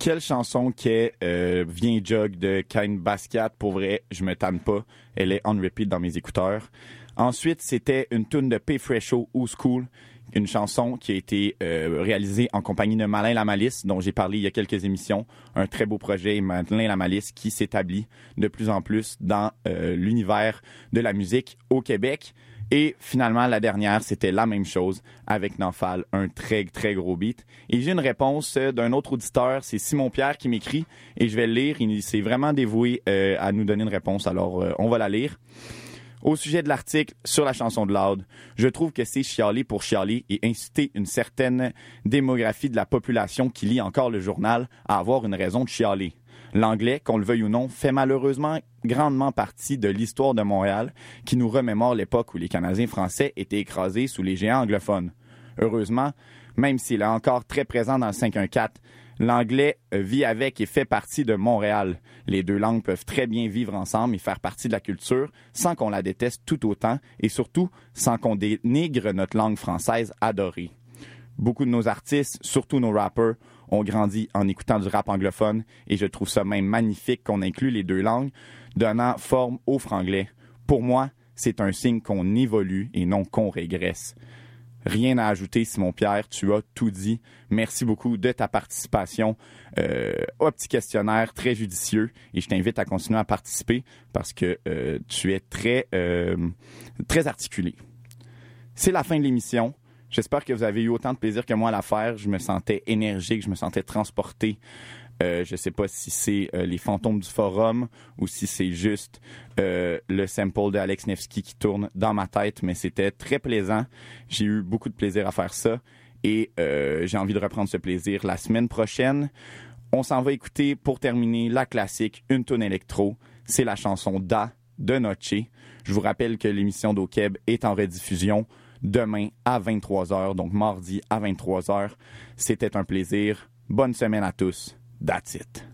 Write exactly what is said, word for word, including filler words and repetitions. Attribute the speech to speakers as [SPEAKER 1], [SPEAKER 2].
[SPEAKER 1] Quelle chanson qu'est euh, Viens Jog de Kine Basquiat. Pour vrai, je me tanne pas. Elle est on repeat dans mes écouteurs. Ensuite, c'était une tune de P. Fresho, Who's School, une chanson qui a été euh, réalisée en compagnie de Malin Lamalice, dont j'ai parlé il y a quelques émissions. Un très beau projet, Malin Lamalice, qui s'établit de plus en plus dans euh, l'univers de la musique au Québec. Et finalement, la dernière, c'était la même chose avec Nanfal, un très, très gros beat. Et j'ai une réponse d'un autre auditeur, c'est Simon-Pierre qui m'écrit, et je vais le lire. Il s'est vraiment dévoué euh, à nous donner une réponse, alors euh, on va la lire. Au sujet de l'article sur la chanson de Loud, je trouve que c'est chialer pour chialer et inciter une certaine démographie de la population qui lit encore le journal à avoir une raison de chialer. L'anglais, qu'on le veuille ou non, fait malheureusement grandement partie de l'histoire de Montréal qui nous remémore l'époque où les Canadiens français étaient écrasés sous les géants anglophones. Heureusement, même s'il est encore très présent dans le cinq un quatre, l'anglais vit avec et fait partie de Montréal. Les deux langues peuvent très bien vivre ensemble et faire partie de la culture sans qu'on la déteste tout autant et surtout sans qu'on dénigre notre langue française adorée. Beaucoup de nos artistes, surtout nos rappers, ont grandi en écoutant du rap anglophone et je trouve ça même magnifique qu'on inclue les deux langues, donnant forme au franglais. Pour moi, c'est un signe qu'on évolue et non qu'on régresse. Rien à ajouter, Simon-Pierre, tu as tout dit. Merci beaucoup de ta participation euh, au petit questionnaire très judicieux et je t'invite à continuer à participer parce que euh, tu es très, euh, très articulé. C'est la fin de l'émission. J'espère que vous avez eu autant de plaisir que moi à la faire. Je me sentais énergique, je me sentais transporté. Euh, je sais pas si c'est euh, les fantômes du forum ou si c'est juste euh, le sample de Alex Nevsky qui tourne dans ma tête, mais c'était très plaisant. J'ai eu beaucoup de plaisir à faire ça et euh, j'ai envie de reprendre ce plaisir la semaine prochaine. On s'en va écouter pour terminer la classique, une toune électro. C'est la chanson Da de Noche. Je vous rappelle que l'émission d'O-Keb est en rediffusion demain à vingt-trois heures, donc mardi à vingt-trois heures. C'était un plaisir. Bonne semaine à tous. That's it.